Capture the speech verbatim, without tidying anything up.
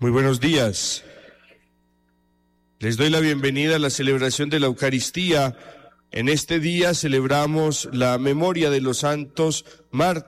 Muy buenos días. Les doy la bienvenida a la celebración de la Eucaristía. En este día celebramos la memoria de los santos mártires